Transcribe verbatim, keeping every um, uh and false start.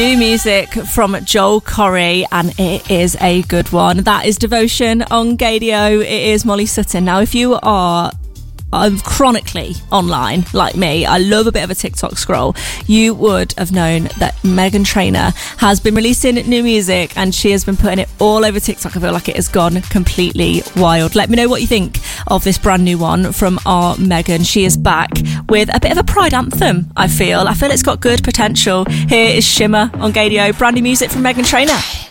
New music from Joel Corry, and it is a good one. That is Devotion on Gaydio. It is Molly Sutton. Now, if you are I'm chronically online like me, I love a bit of a TikTok scroll, you would have known that Meghan Trainor has been releasing new music and she has been putting it all over TikTok. I feel like it has gone completely wild. Let me know what you think of this brand new one from our Meghan. She is back with a bit of a pride anthem, I feel. I feel it's got good potential. Here is Shimmer on Gaydio, brand new music from Meghan Trainor.